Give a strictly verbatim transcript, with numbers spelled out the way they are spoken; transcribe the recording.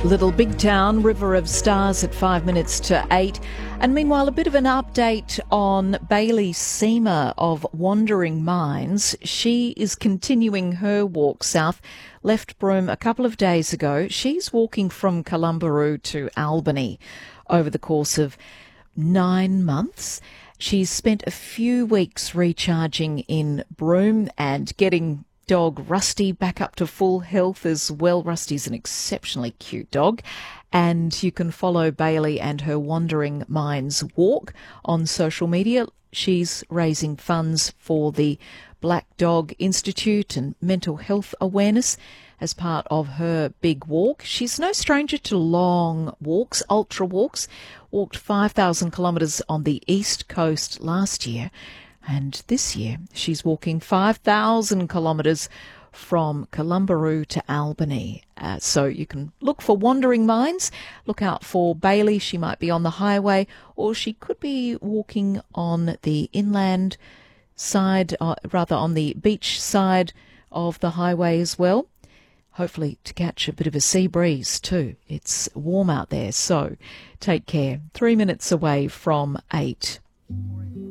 Little Big Town, River of Stars at five minutes to eight. And meanwhile, a bit of an update on Bailey Seamer of Wandering Minds. She is continuing her walk south. Left Broome a couple of days ago. She's walking from Columbaroo to Albany over the course of nine months. She's spent a few weeks recharging in Broome and getting dog Rusty back up to full health as well. Rusty's an exceptionally cute dog, and you can follow Bailey and her Wandering Minds walk on social media. She's raising funds for the Black Dog Institute and mental health awareness as part of her big walk. She's no stranger to long walks, ultra walks. Walked five thousand kilometres on the East Coast last year. And this year, she's walking five thousand kilometres from Columbaroo to Albany. Uh, so you can look for Wandering Minds. Look out for Bailey. She might be on the highway, or she could be walking on the inland side, uh, rather on the beach side of the highway as well. Hopefully to catch a bit of a sea breeze too. It's warm out there, so take care. Three minutes away from eight.